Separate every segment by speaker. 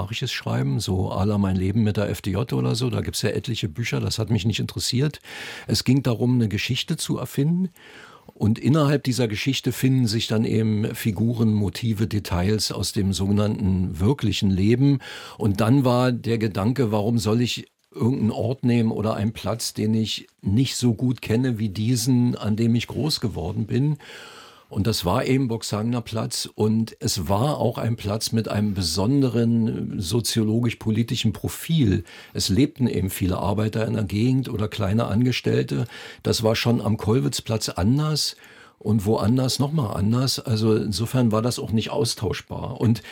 Speaker 1: literarisches Schreiben, so à la Mein Leben mit der FDJ oder so. Da gibt's ja etliche Bücher, das hat mich nicht interessiert. Es ging darum, eine Geschichte zu erfinden. Und innerhalb dieser Geschichte finden sich dann eben Figuren, Motive, Details aus dem sogenannten wirklichen Leben. Und dann war der Gedanke, warum soll ich irgendeinen Ort nehmen oder einen Platz, den ich nicht so gut kenne wie diesen, an dem ich groß geworden bin. Und das war eben Boxhagener Platz und es war auch ein Platz mit einem besonderen soziologisch-politischen Profil. Es lebten eben viele Arbeiter in der Gegend oder kleine Angestellte. Das war schon am Kollwitzplatz anders und woanders nochmal anders. Also insofern war das auch nicht austauschbar. Und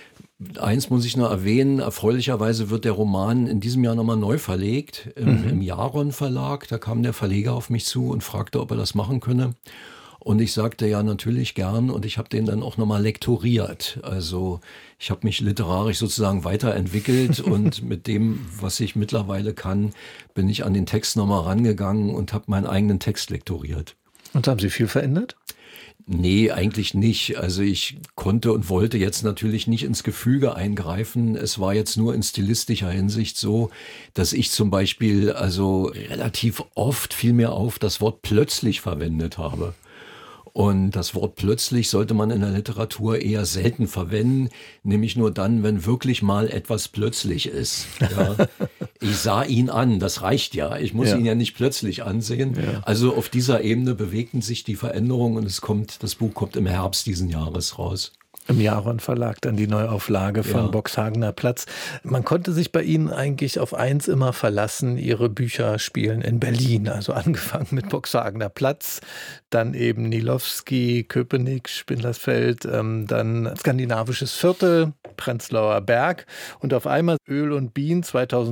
Speaker 1: eins muss ich noch erwähnen, erfreulicherweise wird der Roman in diesem Jahr nochmal neu verlegt, im Jaron Verlag. Da kam der Verleger auf mich zu und fragte, ob er das machen könne. Und ich sagte ja natürlich gern und ich habe den dann auch nochmal lektoriert. Also ich habe mich literarisch sozusagen weiterentwickelt und mit dem, was ich mittlerweile kann, bin ich an den Text nochmal rangegangen und habe meinen eigenen Text lektoriert.
Speaker 2: Und haben Sie viel verändert?
Speaker 1: Nee, eigentlich nicht. Also ich konnte und wollte jetzt natürlich nicht ins Gefüge eingreifen. Es war jetzt nur in stilistischer Hinsicht so, dass ich zum Beispiel also relativ oft, fiel mir auf, das Wort plötzlich verwendet habe. Und das Wort plötzlich sollte man in der Literatur eher selten verwenden, nämlich nur dann, wenn wirklich mal etwas plötzlich ist. Ja. Ich sah ihn an, das reicht ja. Ich muss ihn ja nicht plötzlich ansehen. Ja. Also auf dieser Ebene bewegten sich die Veränderungen und das Buch kommt im Herbst diesen Jahres raus.
Speaker 2: Im Jaron Verlag dann die Neuauflage von Boxhagener Platz. Man konnte sich bei Ihnen eigentlich auf eins immer verlassen, Ihre Bücher spielen in Berlin. Also angefangen mit Boxhagener Platz, dann eben Nilowski, Köpenick, Spindlersfeld, dann Skandinavisches Viertel, Prenzlauer Berg und auf einmal Öl und Bien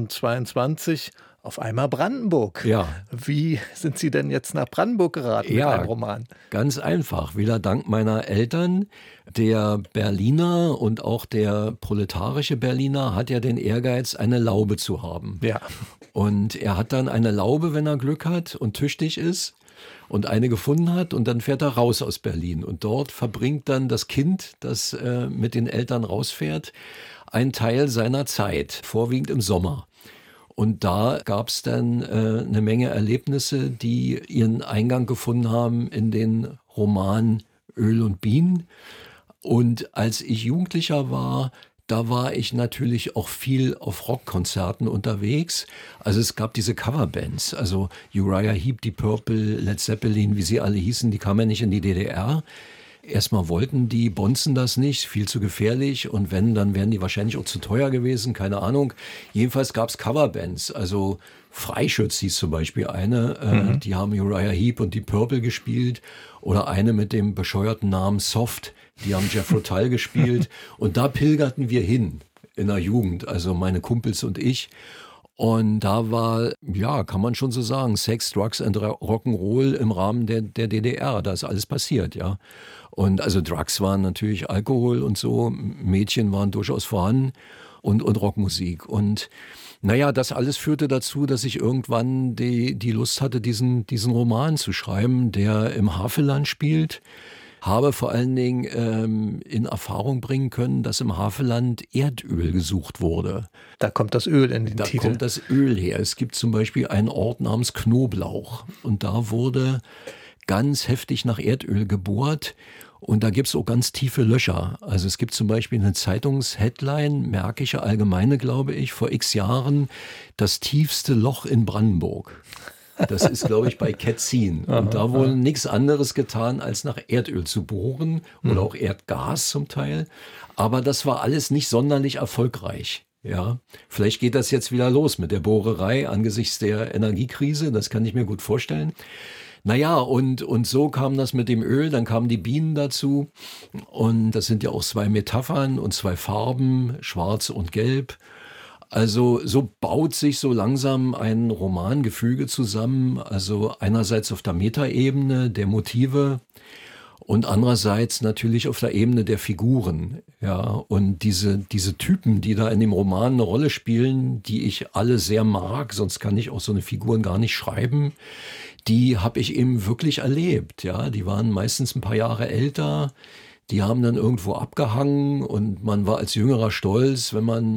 Speaker 2: 2022. Auf einmal Brandenburg.
Speaker 1: Ja.
Speaker 2: Wie sind Sie denn jetzt nach Brandenburg geraten mit einem Roman?
Speaker 1: Ganz einfach. Wieder dank meiner Eltern. Der Berliner und auch der proletarische Berliner hat ja den Ehrgeiz, eine Laube zu haben.
Speaker 2: Ja.
Speaker 1: Und er hat dann eine Laube, wenn er Glück hat und tüchtig ist und eine gefunden hat und dann fährt er raus aus Berlin. Und dort verbringt dann das Kind, das mit den Eltern rausfährt, einen Teil seiner Zeit, vorwiegend im Sommer. Und da gab es dann eine Menge Erlebnisse, die ihren Eingang gefunden haben in den Roman Öl und Bien. Und als ich Jugendlicher war, da war ich natürlich auch viel auf Rockkonzerten unterwegs. Also es gab diese Coverbands, also Uriah Heep, Deep Purple, Led Zeppelin, wie sie alle hießen, die kamen ja nicht in die DDR. Erstmal wollten die Bonzen das nicht, viel zu gefährlich und wenn, dann wären die wahrscheinlich auch zu teuer gewesen, keine Ahnung. Jedenfalls gab es Coverbands, also Freischütz hieß zum Beispiel eine, die haben Uriah Heep und Deep Purple gespielt oder eine mit dem bescheuerten Namen Soft, die haben Jethro Tull gespielt und da pilgerten wir hin in der Jugend, also meine Kumpels und ich. Und da war, ja, kann man schon so sagen, Sex, Drugs and Rock'n'Roll im Rahmen der DDR. Da ist alles passiert, ja. Und also Drugs waren natürlich Alkohol und so, Mädchen waren durchaus vorhanden und Rockmusik. Und naja, das alles führte dazu, dass ich irgendwann die Lust hatte, diesen Roman zu schreiben, der im Havelland spielt. Habe vor allen Dingen in Erfahrung bringen können, dass im Havelland Erdöl gesucht wurde.
Speaker 2: Da kommt das Öl in den Titel.
Speaker 1: Da kommt das Öl her. Es gibt zum Beispiel einen Ort namens Knoblauch und da wurde ganz heftig nach Erdöl gebohrt und da gibt es auch ganz tiefe Löcher. Also es gibt zum Beispiel eine Zeitungsheadline, Märkische Allgemeine, glaube ich, vor x Jahren, das tiefste Loch in Brandenburg. Das ist, glaube ich, bei Ketzin. Und da wurde nichts anderes getan, als nach Erdöl zu bohren oder auch Erdgas zum Teil. Aber das war alles nicht sonderlich erfolgreich. Ja, vielleicht geht das jetzt wieder los mit der Bohrerei angesichts der Energiekrise. Das kann ich mir gut vorstellen. Naja, und so kam das mit dem Öl, dann kamen die Bienen dazu. Und das sind ja auch zwei Metaphern und zwei Farben, schwarz und gelb. Also so baut sich so langsam ein Romangefüge zusammen, also einerseits auf der Metaebene der Motive und andererseits natürlich auf der Ebene der Figuren. Ja, und diese Typen, die da in dem Roman eine Rolle spielen, die ich alle sehr mag, sonst kann ich auch so eine Figuren gar nicht schreiben, die habe ich eben wirklich erlebt. Ja, die waren meistens ein paar Jahre älter. Die haben dann irgendwo abgehangen und man war als Jüngerer stolz, wenn man